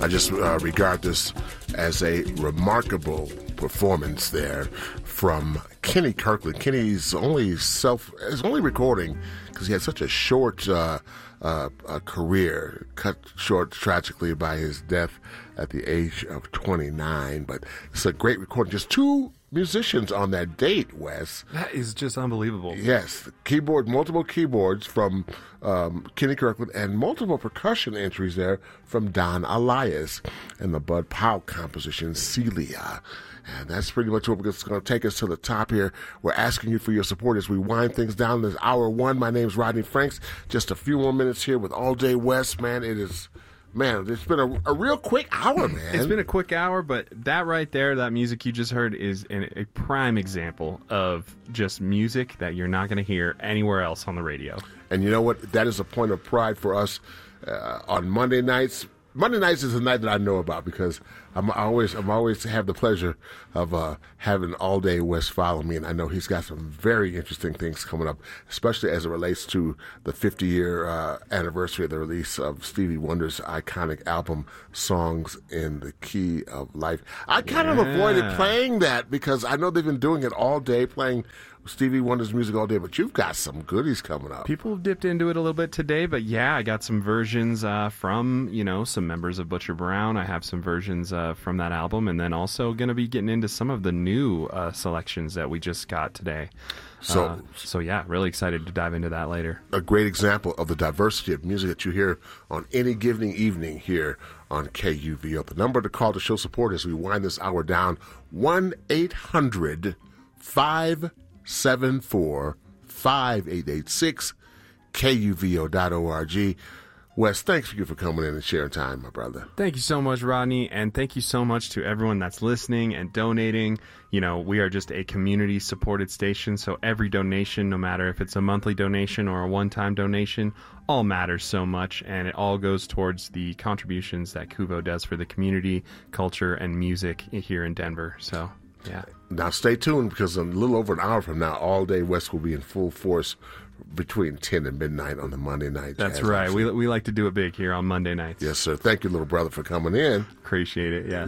I just regard this as a remarkable performance there from Kenny Kirkland. Kenny's only recording, because he had such a short career, cut short tragically by his death at the age of 29. But it's a great recording. Just two musicians on that date, Wes. That is just unbelievable. Yes, multiple keyboards from Kenny Kirkland, and multiple percussion entries there from Don Alias, and the Bud Powell composition Celia. And that's pretty much what it's going to take us to the top here. We're asking you for your support as we wind things down. This hour one. My name's Rodney Franks. Just a few more minutes here with All Day West. It's been a real quick hour, man. It's been a quick hour, but that right there, that music you just heard, is a prime example of just music that you're not going to hear anywhere else on the radio. And you know what? That is a point of pride for us on Monday nights. Monday nights is a night that I know about, because I'm always have the pleasure of having All Day West follow me, and I know he's got some very interesting things coming up, especially as it relates to the 50-year anniversary of the release of Stevie Wonder's iconic album, Songs in the Key of Life. I kind of avoided playing that because I know they've been doing it all day, playing Stevie Wonder's music all day, but you've got some goodies coming up. People have dipped into it a little bit today, but yeah, I got some versions from, some members of Butcher Brown. I have some versions from that album, and then also going to be getting into some of the new selections that we just got today. So yeah, really excited to dive into that later. A great example of the diversity of music that you hear on any given evening here on KUVO. The number to call to show support as we wind this hour down, 1-800-574-5886, KUVO.org. Wes, thanks for coming in and sharing time, my brother. Thank you so much, Rodney, and thank you so much to everyone that's listening and donating. We are just a community-supported station, so every donation, no matter if it's a monthly donation or a one-time donation, all matters so much, and it all goes towards the contributions that KUVO does for the community, culture, and music here in Denver. So, yeah. Now, stay tuned, because a little over an hour from now, All Day West will be in full force between 10 and midnight on the Monday night. That's right. We like to do it big here on Monday nights. Yes, sir. Thank you, little brother, for coming in. Appreciate it, yeah.